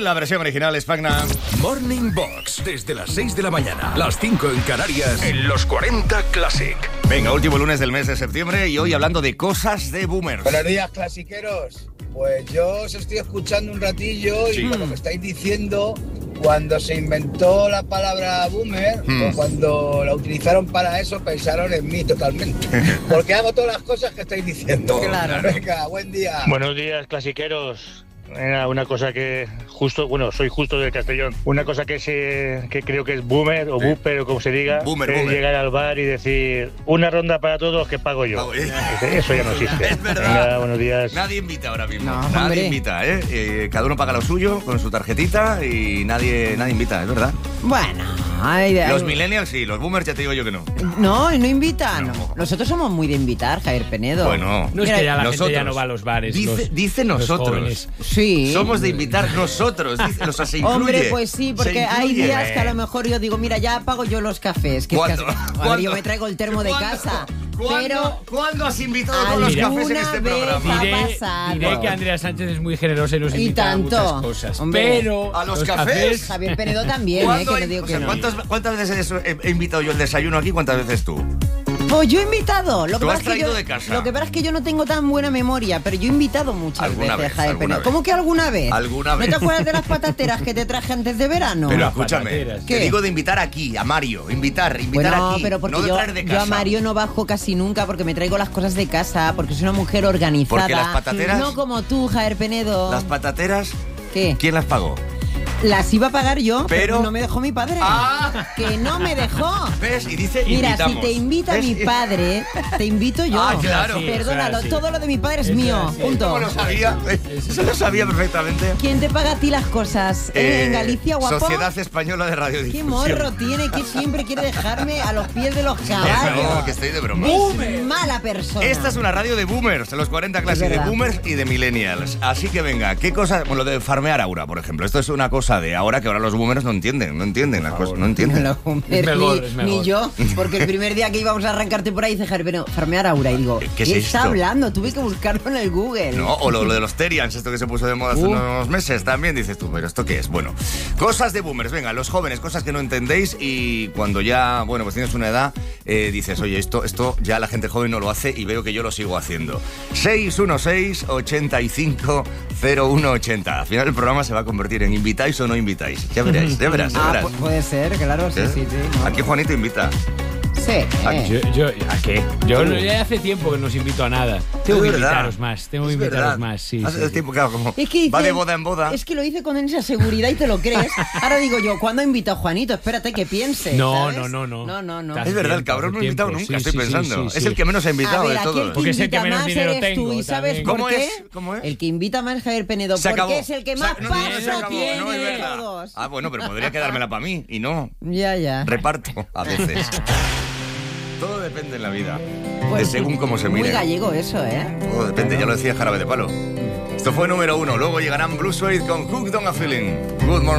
la versión original es Spagna. Morning Box, desde las 6 de la mañana, las 5 en Canarias, en los 40 Classic. Venga, último lunes del mes de septiembre y hoy hablando de cosas de boomers. Buenos días, clasiqueros. Pues yo os estoy escuchando un ratillo y con lo que estáis diciendo, cuando se inventó la palabra boomer o cuando la utilizaron para eso, pensaron en mí totalmente. Porque hago todas las cosas que estáis diciendo. Claro. Venga, buen día. Buenos días, clasiqueros. Una cosa que soy justo de Castellón. Una cosa que creo que es boomer o booper o como se diga, Boomer, es boomer. llegar al bar y decir una ronda para todos que pago yo. Eso ya no existe. Es verdad. Venga, buenos días. Nadie invita ahora mismo. No, nadie hombre. invita, ¿eh? Cada uno paga lo suyo con su tarjetita y nadie invita, es verdad. Bueno, Los millennials sí, los boomers ya te digo yo que no. no invitan. No. Nosotros somos muy de invitar, Javier Penedo. Bueno, No es que ya la nosotros. gente ya no va a los bares. Dice los nosotros. jóvenes. Sí. Somos de invitar nosotros, dice, o sea, se incluye. Hombre, pues sí, porque Se hay incluye. días que a lo mejor yo digo, mira, ya pago yo los cafés. Que ¿Cuándo? Es casi- a ver, ¿Cuándo? yo me traigo el termo de casa. Pero ¿Cuándo has invitado todos los alguna cafés en este vez programa? ha pasado. Diré que Andrea Sánchez es muy generosa y nos Y invita a tanto. muchas cosas. Hombre. Pero ¿A los cafés? Javier Penedo también, que ¿Cuándo no hay- digo o que sea, no. ¿Cuántas veces he invitado yo el desayuno aquí? ¿Cuántas veces tú? Pues yo he invitado. Lo que Tú pasa has es que traído yo, de casa. Lo que pasa es que yo no tengo tan buena memoria, pero yo he invitado muchas Alguna veces, vez, Javier alguna Penedo. vez. ¿Cómo que alguna vez? Alguna ¿No vez. te acuerdas de las patateras que te traje antes de verano? Pero Las escúchame, patateras. te ¿Qué? digo de invitar aquí, a Mario. Invitar Bueno, aquí. pero porque no de yo traer de casa. a Mario no bajo casi nunca porque me traigo las cosas de casa, porque soy una mujer organizada. Porque las patateras- No como tú, Javier Penedo. Las patateras, ¿Qué? ¿quién las pagó? Las iba a pagar yo, pero Pero- no me dejó mi padre. Ah. Que no me dejó. ¿Ves? Y dice Mira, invitamos. si te invita ¿Ves? mi padre, te invito yo. Ah, claro. Sí, Perdónalo, sí. todo lo de mi padre es Eso mío. sí. Punto. ¿Cómo lo sabía? Eso lo sabía perfectamente. ¿Quién te paga a ti las cosas? ¿En Galicia, guapo? Sociedad Española de ¿Qué Radiodifusión. morro tiene que siempre quiere dejarme a los pies de los No, caballos? que estoy de broma. Es mala persona. Esta es una radio de boomers, los 40 clases Es de verdad. boomers y de millennials. Así que venga, ¿qué cosa? Bueno, lo de farmear Aura, por ejemplo. Esto es una cosa de ahora que ahora los boomers no entienden las cosas, no entienden. No, hombre, Es mejor, ni, es mejor. ni yo, porque el primer día que íbamos a arrancarte por ahí dice Javier, pero farmear Aura. Y digo, ¿Qué es está esto? hablando? Tuve que buscarlo en el Google. No, o lo de los Terians, esto que se puso de moda hace unos meses también, dices tú, pero ¿esto qué es? Bueno, cosas de boomers, venga, los jóvenes, cosas que no entendéis y cuando ya, bueno, pues tienes una edad, dices, oye, esto ya la gente joven no lo hace y veo que yo lo sigo haciendo. 616-850180. Al final el programa se va a convertir en invitáis o no invitáis. Ya veréis, ya verás, ya Ah, verás. puede ser, claro, sí, ¿Eh? sí. No. Aquí Juanito invita. Sí. ¿A qué? Yo ya hace tiempo que no os invito a nada. Tengo que Es verdad. invitaros más. Tengo que Es invitaros verdad. más, sí. Hace sí. tiempo, claro, como Es que va de dice- boda en boda. Es que lo hice con esa seguridad y te lo crees. Ahora digo yo, ¿cuándo invito a Juanito? Espérate que piense. No, ¿sabes? no. No. Hace Es verdad, el tiempo, cabrón no ha hace invitado tiempo. nunca, Sí, estoy sí, pensando. sí, Es sí. el que menos ha invitado A ver, de aquí el todos. que Porque es el que invita menos más dinero eres tú. tengo ¿Y sabes también. por ¿Cómo qué? es? ¿Cómo es? El que invita más es Javier Penedo. Se acabó. Porque es el que más No, paso se acabó, tiene no es de verdad. todos. Ah, bueno, pero podría quedármela para mí y no. Ya. Reparto a veces. Todo depende en la vida. Pues, de según cómo se Muy mire. gallego eso, ¿eh? Todo depende, ya lo decía Jarabe de Palo. Esto fue número 1. Luego llegarán Blue Suede con Hooked on a Feeling. Good morning.